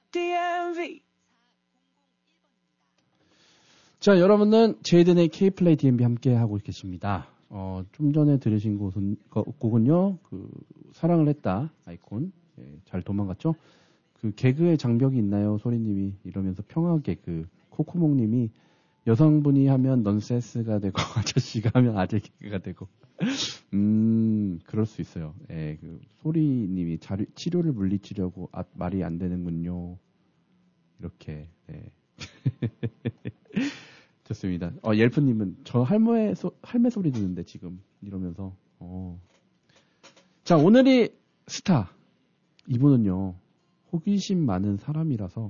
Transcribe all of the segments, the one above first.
DMV. 자, 여러분은 제이든의 K-플레이 DMV 함께 하고 계십니다. 좀 전에 들으신 곡은요, 사랑을 했다 아이콘. 예, 잘 도망갔죠? 개그의 장벽이 있나요? 소리님이 이러면서 평화 개그. 코코몽님이 여성분이 하면 넌센스가 되고 아저씨가 하면 아재 개그가 되고. 그럴 수 있어요. 예, 소리님이 치료를 물리치려고 말이 안 되는군요. 이렇게. 예. 좋습니다. 옐프님은 저 할매 소리 듣는데 지금 이러면서. 자, 오늘이 스타. 이분은요, 호기심 많은 사람이라고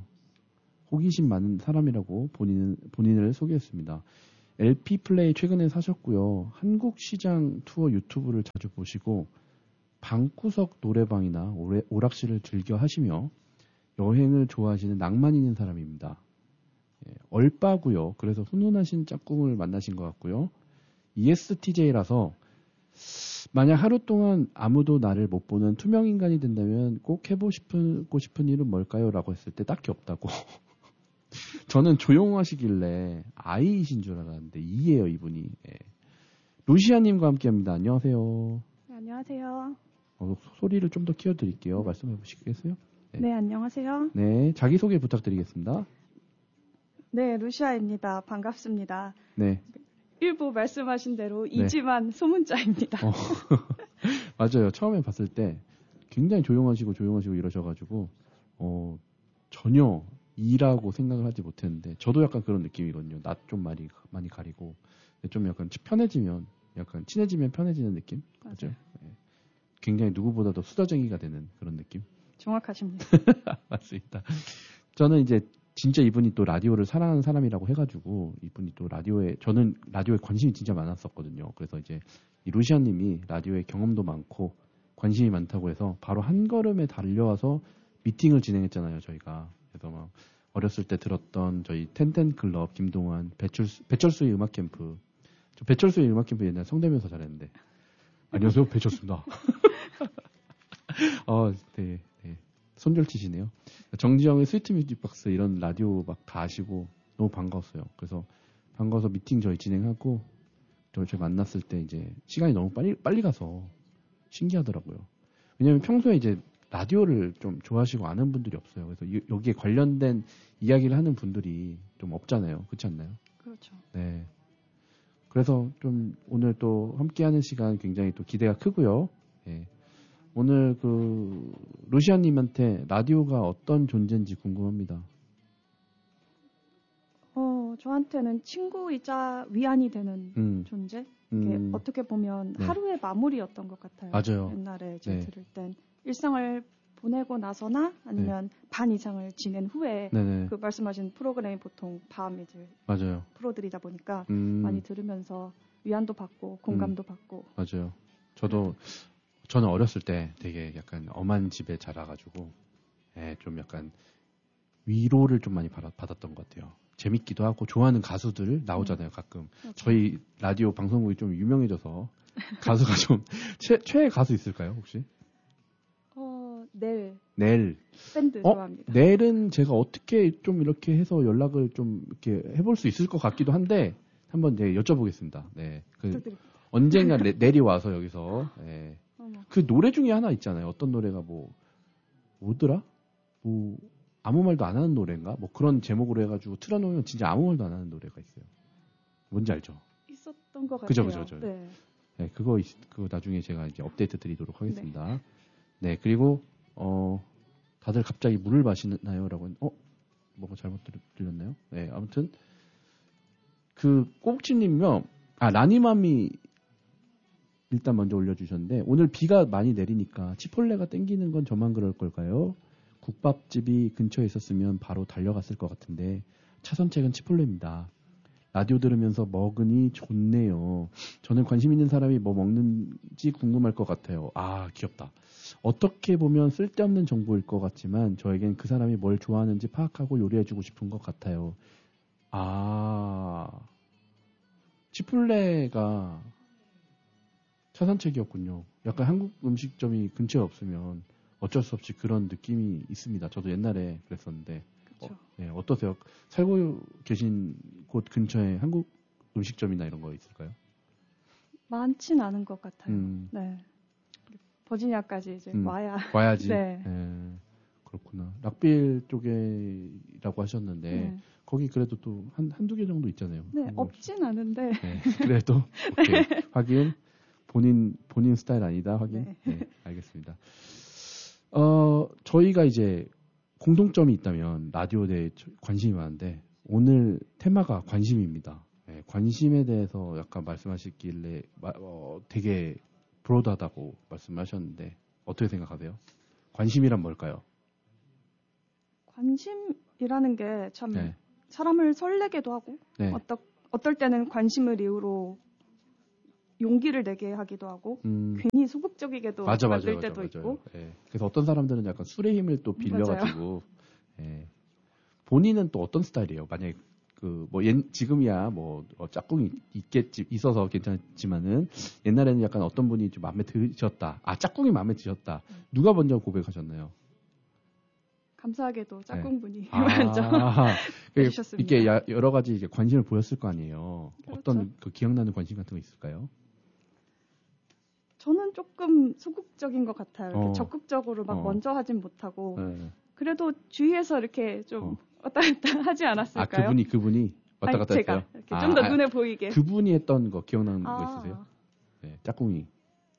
본인을 소개했습니다. LP 플레이 최근에 사셨고요. 한국 시장 투어 유튜브를 자주 보시고 방구석 노래방이나 오락실을 즐겨 하시며 여행을 좋아하시는 낭만 있는 사람입니다. 예, 얼빠고요. 그래서 훈훈하신 짝꿍을 만나신 것 같고요. ESTJ라서 만약 하루 동안 아무도 나를 못 보는 투명 인간이 된다면 꼭 해보고 싶은 일은 뭘까요? 라고 했을 때 딱히 없다고. 저는 조용하시길래 아이이신 줄 알았는데 이예요, 이분이. 예. 루시아님과 함께합니다. 안녕하세요. 네, 안녕하세요. 소리를 좀 더 키워드릴게요. 말씀해 보시겠어요? 네. 네, 안녕하세요. 네, 자기소개 부탁드리겠습니다. 네, 루시아입니다. 반갑습니다. 네. 일부 말씀하신 대로 이지만 소문자입니다. 맞아요. 처음에 봤을 때 굉장히 조용하시고 이러셔가지고 전혀 이라고 생각을 하지 못했는데 저도 약간 그런 느낌이거든요. 낯 좀 많이 가리고 좀 약간 편해지면 편해지는 느낌? 맞아요. 네. 굉장히 누구보다도 수다쟁이가 되는 그런 느낌? 정확하십니다. 맞습니다. 저는 이제 진짜 이분이 또 라디오를 사랑하는 사람이라고 해가지고 이분이 또 저는 라디오에 관심이 진짜 많았었거든요. 그래서 이제 이 루시아님이 라디오에 경험도 많고 관심이 많다고 해서 바로 한 걸음에 달려와서 미팅을 진행했잖아요, 저희가. 그래서 막 어렸을 때 들었던 저희 텐텐클럽 김동완 배철수의 음악 캠프. 저 배철수의 음악 캠프 옛날에 성대면서 잘했는데. 안녕하세요, 배철수입니다. 네. 손절치시네요. 정지영의 스위트 뮤직박스 이런 라디오 막 다 아시고 너무 반가웠어요. 그래서 반가워서 미팅 저희 진행하고 저희 만났을 때 이제 시간이 너무 빨리 가서 신기하더라고요. 왜냐면 평소에 이제 라디오를 좀 좋아하시고 아는 분들이 없어요. 그래서 여기에 관련된 이야기를 하는 분들이 좀 없잖아요. 그렇지 않나요? 그렇죠. 네. 그래서 좀 오늘 또 함께하는 시간 굉장히 또 기대가 크고요. 네. 오늘 루시아님한테 라디오가 어떤 존재인지 궁금합니다. 저한테는 친구이자 위안이 되는 존재? 어떻게 보면 네. 하루의 마무리였던 것 같아요. 맞아요. 옛날에 들을 땐 일상을 보내고 나서나 아니면 반 이상을 지낸 후에 말씀하신 프로그램이 보통 밤 이제 맞아요. 프로들이다 보니까 많이 들으면서 위안도 받고 공감도 받고. 맞아요. 저는 어렸을 때 되게 약간 엄한 집에 자라가지고 좀 약간 위로를 좀 많이 받았던 것 같아요. 재밌기도 하고 좋아하는 가수들 나오잖아요, 가끔. 저희 라디오 방송국이 좀 유명해져서 가수가 좀 최애 가수 있을까요, 혹시? 넬 밴드 좋아합니다. 넬은 제가 어떻게 좀 이렇게 해서 연락을 좀 이렇게 해볼 수 있을 것 같기도 한데 한번 여쭤보겠습니다. 네, 언젠가 넬이 와서 여기서 그 노래 중에 하나 있잖아요. 어떤 노래가 뭐더라? 아무 말도 안 하는 노래인가? 그런 제목으로 해가지고 틀어놓으면 진짜 아무 말도 안 하는 노래가 있어요. 뭔지 알죠? 있었던 것 같아요. 그죠. 네, 그거 나중에 제가 이제 업데이트 드리도록 하겠습니다. 네, 그리고 다들 갑자기 물을 마시나요?라고 뭐가 잘못 들렸나요? 네, 아무튼 꼬북치님요. 라니맘이 일단 먼저 올려주셨는데 오늘 비가 많이 내리니까 치폴레가 땡기는 건 저만 그럴 걸까요? 국밥집이 근처에 있었으면 바로 달려갔을 것 같은데 차선책은 치폴레입니다. 라디오 들으면서 먹으니 좋네요. 저는 관심 있는 사람이 뭐 먹는지 궁금할 것 같아요. 귀엽다. 어떻게 보면 쓸데없는 정보일 것 같지만 저에겐 그 사람이 뭘 좋아하는지 파악하고 요리해주고 싶은 것 같아요. 치폴레가 차선책이었군요. 약간 한국 음식점이 근처에 없으면 어쩔 수 없이 그런 느낌이 있습니다. 저도 옛날에 그랬었는데. 그렇죠. 네, 어떠세요? 살고 계신 곳 근처에 한국 음식점이나 이런 거 있을까요? 많진 않은 것 같아요. 네. 버지니아까지 이제 와야지. 네. 네. 그렇구나. 락빌 쪽이라고 하셨는데 네. 거기 그래도 또 한두 개 정도 있잖아요. 네, 없진 않은데. 네, 그래도 오케이. 확인. 본인 스타일 아니다. 확인. 네. 네, 알겠습니다. 저희가 이제 공통점이 있다면 라디오에 대해 관심이 많은데 오늘 테마가 관심입니다. 네, 관심에 대해서 약간 말씀하셨길래 되게 브로드하다고 말씀하셨는데 어떻게 생각하세요? 관심이란 뭘까요? 관심이라는 게 참 네. 사람을 설레게도 하고 네. 어떨 때는 관심을 이유로 용기를 내게 하기도 하고 괜히 소극적이게도 만들 때도 있고. 네. 그래서 어떤 사람들은 약간 술의 힘을 또 빌려가지고 네. 본인은 또 어떤 스타일이에요? 만약에 지금이야 짝꿍이 있어서 괜찮지만은 옛날에는 약간 어떤 분이 좀 마음에 드셨다. 짝꿍이 마음에 드셨다. 누가 먼저 고백하셨나요? 감사하게도 짝꿍분이 먼저 해주셨습니다. 이렇게 여러 가지 이제 관심을 보였을 거 아니에요. 그렇죠. 어떤 기억나는 관심 같은 거 있을까요? 저는 조금 소극적인 것 같아요. 이렇게 적극적으로 막 먼저 하진 못하고 네. 그래도 주위에서 이렇게 좀 왔다 갔다 하지 않았을까요? 그분이 왔다 갔다 제가 했어요? 이렇게 좀 더 눈에 보이게. 그분이 했던 거 기억나는 거 있으세요? 네, 짝꿍이.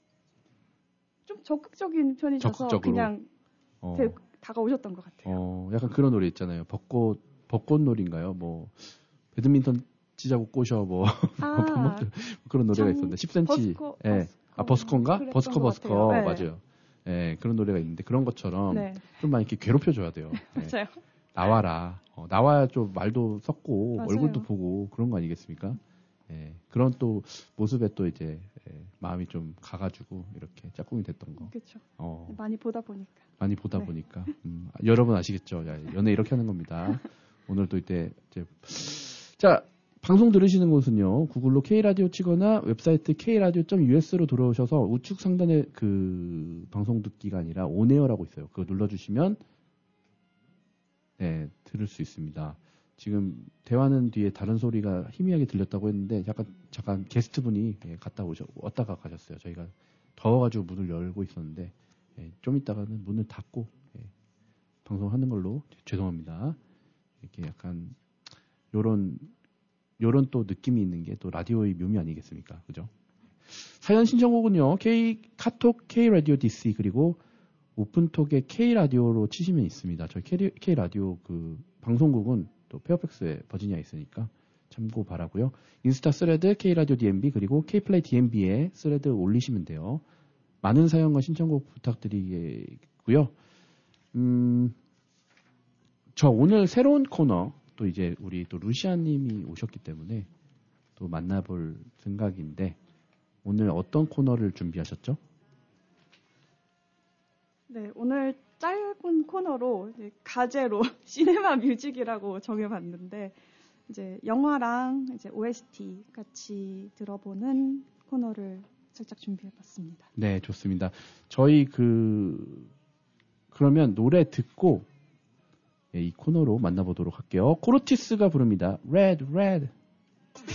좀 적극적인 편이셔서 적극적으로. 그냥 다가오셨던 것 같아요. 약간 그런 노래 있잖아요. 벚꽃놀이인가요? 배드민턴 치자고 꼬셔 그런 노래가 있었는데 10cm. 버스커인가? 버스커 네. 맞아요. 네, 그런 노래가 있는데 그런 것처럼 네. 좀 많이 이렇게 괴롭혀줘야 돼요. 네. 맞아요. 나와라. 나와야 좀 말도 섞고 맞아요. 얼굴도 보고 그런 거 아니겠습니까? 네, 그런 또 모습에 또 이제 마음이 좀 가가지고 이렇게 짝꿍이 됐던 거. 그렇죠. 많이 보다 보니까. 여러분 아시겠죠? 연애 이렇게 하는 겁니다. 오늘 또 자, 방송 들으시는 곳은요. 구글로 K라디오 치거나 웹사이트 kradio.us로 들어오셔서 우측 상단에 그 방송 듣기가 아니라 온에어라고 있어요. 그거 눌러주시면 네, 들을 수 있습니다. 지금 대화는 뒤에 다른 소리가 희미하게 들렸다고 했는데 잠깐 게스트분이 왔다가 가셨어요. 저희가 더워가지고 문을 열고 있었는데 좀 있다가는 문을 닫고 방송하는 걸로 죄송합니다. 이렇게 약간 요런 또 느낌이 있는 게 또 라디오의 묘미 아니겠습니까? 그죠? 사연 신청곡은요. 카톡 K라디오 DC 그리고 오픈톡에 K라디오로 치시면 있습니다. 저희 K라디오 그 방송국은 또 페어팩스에 버지니아에 있으니까 참고 바라고요. 인스타 스레드 K라디오 DMB 그리고 K플레이 DMB에 스레드 올리시면 돼요. 많은 사연과 신청곡 부탁드리고요. 저 오늘 새로운 코너 또 이제 우리 또 루시아님이 오셨기 때문에 또 만나볼 생각인데 오늘 어떤 코너를 준비하셨죠? 네, 오늘 짧은 코너로 가제로 시네마 뮤직이라고 정해봤는데 이제 영화랑 이제 OST 같이 들어보는 코너를 살짝 준비해봤습니다. 네, 좋습니다. 저희 그러면 노래 듣고 이 코너로 만나보도록 할게요. 코르티스가 부릅니다. Red, Red.